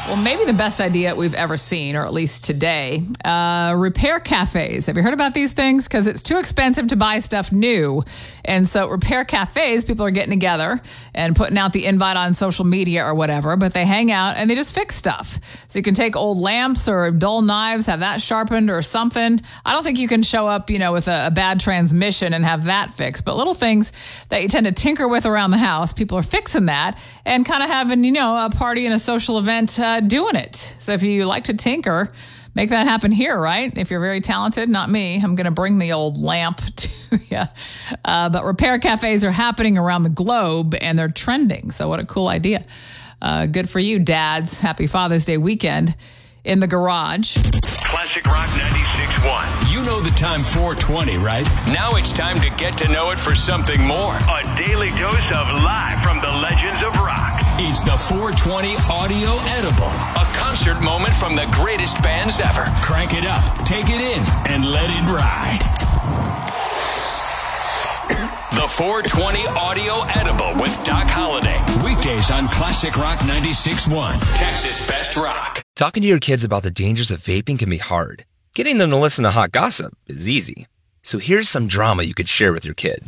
Well, maybe the best idea we've ever seen, or at least today, repair cafes. Have you heard about these things? Because it's too expensive to buy stuff new. And so repair cafes, people are getting together and putting out the invite on social media or whatever, but they hang out and they just fix stuff. So you can take old lamps or dull knives, have that sharpened or something. I don't think you can show up, with a bad transmission and have that fixed. But little things that you tend to tinker with around the house, people are fixing that and kind of having, a party and a social event doing it. So if you like to tinker, make that happen here, right? If you're very talented, not me, I'm going to bring the old lamp to you. But repair cafes are happening around the globe and they're trending. So what a cool idea. Good for you, dads. Happy Father's Day weekend in the garage. Classic Rock 96.1. You know the time 420, right? Now it's time to get to know it for something more. A daily dose of live from the legends of rock. It's the 420 Audio Edible, a concert moment from the greatest bands ever. Crank it up, take it in, and let it ride. The 420 Audio Edible with Doc Holliday. Weekdays on Classic Rock 96.1. Texas Best Rock. Talking to your kids about the dangers of vaping can be hard. Getting them to listen to hot gossip is easy. So here's some drama you could share with your kid.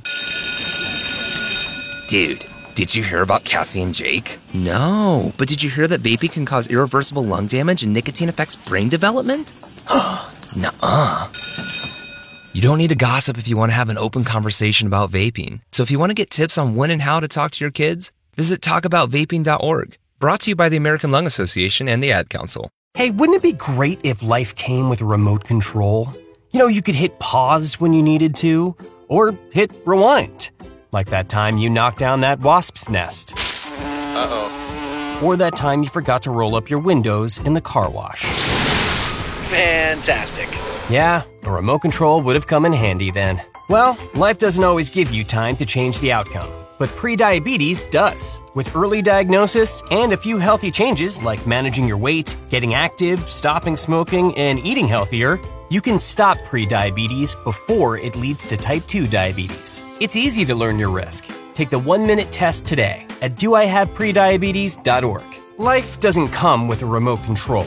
Dude, did you hear about Cassie and Jake? No, but did you hear that vaping can cause irreversible lung damage and nicotine affects brain development? Nuh-uh. You don't need to gossip if you want to have an open conversation about vaping. So if you want to get tips on when and how to talk to your kids, visit talkaboutvaping.org. Brought to you by the American Lung Association and the Ad Council. Hey, wouldn't it be great if life came with a remote control? You could hit pause when you needed to, or hit rewind. Like that time you knocked down that wasp's nest. Uh-oh. Or that time you forgot to roll up your windows in the car wash. Fantastic. Yeah, a remote control would have come in handy then. Well, life doesn't always give you time to change the outcome. But prediabetes does. With early diagnosis and a few healthy changes like managing your weight, getting active, stopping smoking, and eating healthier, you can stop prediabetes before it leads to type 2 diabetes. It's easy to learn your risk. Take the 1-minute test today at doihaveprediabetes.org. Life doesn't come with a remote control.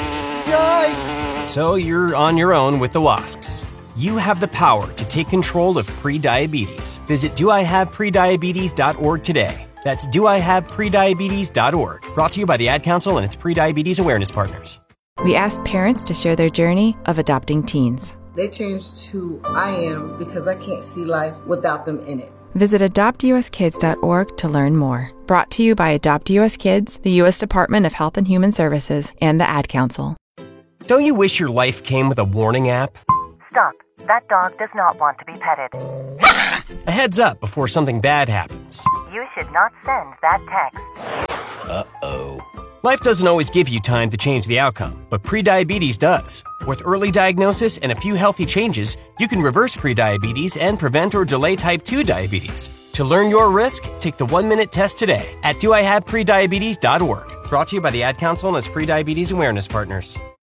Yikes! So you're on your own with the wasps. You have the power to take control of prediabetes. Visit doihaveprediabetes.org today. That's doihaveprediabetes.org. Brought to you by the Ad Council and its prediabetes awareness partners. We asked parents to share their journey of adopting teens. They changed who I am because I can't see life without them in it. Visit adoptuskids.org to learn more. Brought to you by Adopt US Kids, the U.S. Department of Health and Human Services, and the Ad Council. Don't you wish your life came with a warning app? Stop. That dog does not want to be petted. A heads up before something bad happens. You should not send that text. Uh-oh. Life doesn't always give you time to change the outcome, but prediabetes does. With early diagnosis and a few healthy changes, you can reverse prediabetes and prevent or delay type 2 diabetes. To learn your risk, take the 1-minute test today at doihaveprediabetes.org. Brought to you by the Ad Council and its prediabetes awareness partners.